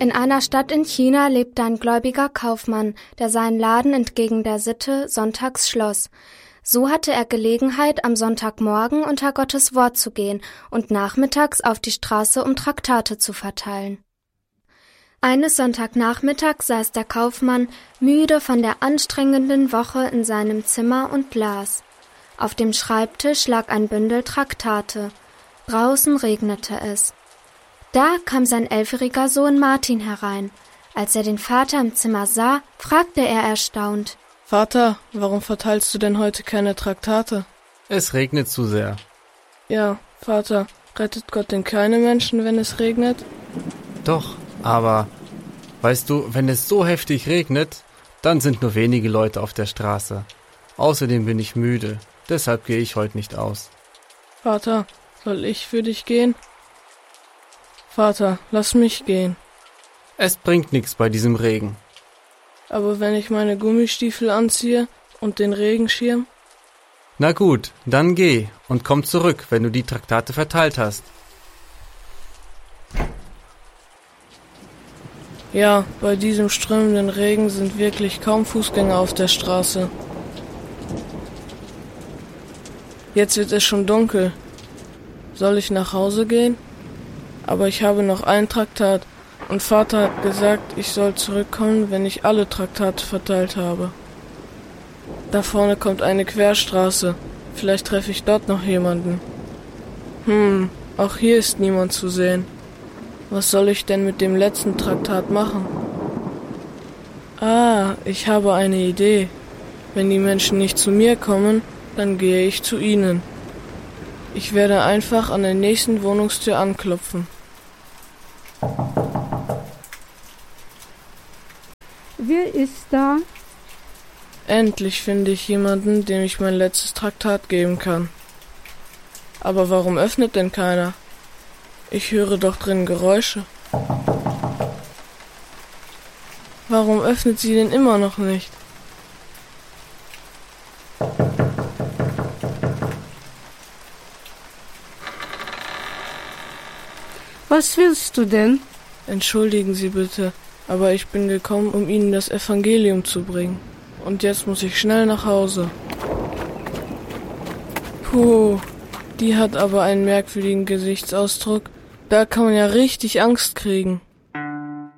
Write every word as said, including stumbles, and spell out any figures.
In einer Stadt in China lebte ein gläubiger Kaufmann, der seinen Laden entgegen der Sitte sonntags schloss. So hatte er Gelegenheit, am Sonntagmorgen unter Gottes Wort zu gehen und nachmittags auf die Straße, um Traktate zu verteilen. Eines Sonntagnachmittags saß der Kaufmann müde von der anstrengenden Woche in seinem Zimmer und las. Auf dem Schreibtisch lag ein Bündel Traktate. Draußen regnete es. Da kam sein elfjähriger Sohn Martin herein. Als er den Vater im Zimmer sah, fragte er erstaunt: »Vater, warum verteilst du denn heute keine Traktate?« »Es regnet zu sehr.« »Ja, Vater, rettet Gott denn keine Menschen, wenn es regnet?« »Doch, aber, weißt du, wenn es so heftig regnet, dann sind nur wenige Leute auf der Straße. Außerdem bin ich müde, deshalb gehe ich heute nicht aus.« »Vater, soll ich für dich gehen?« »Vater, lass mich gehen.« »Es bringt nichts bei diesem Regen.« »Aber wenn ich meine Gummistiefel anziehe und den Regenschirm?« »Na gut, dann geh und komm zurück, wenn du die Traktate verteilt hast.« Ja, bei diesem strömenden Regen sind wirklich kaum Fußgänger auf der Straße. Jetzt wird es schon dunkel. Soll ich nach Hause gehen? Aber ich habe noch ein Traktat und Vater hat gesagt, ich soll zurückkommen, wenn ich alle Traktate verteilt habe. Da vorne kommt eine Querstraße. Vielleicht treffe ich dort noch jemanden. Hm, auch hier ist niemand zu sehen. Was soll ich denn mit dem letzten Traktat machen? Ah, ich habe eine Idee. Wenn die Menschen nicht zu mir kommen, dann gehe ich zu ihnen. Ich werde einfach an der nächsten Wohnungstür anklopfen. Wer ist da? Endlich finde ich jemanden, dem ich mein letztes Traktat geben kann. Aber warum öffnet denn keiner? Ich höre doch drin Geräusche. Warum öffnet sie denn immer noch nicht? Was willst du denn? Entschuldigen Sie bitte, aber ich bin gekommen, um Ihnen das Evangelium zu bringen. Und jetzt muss ich schnell nach Hause. Puh, die hat aber einen merkwürdigen Gesichtsausdruck. Da kann man ja richtig Angst kriegen.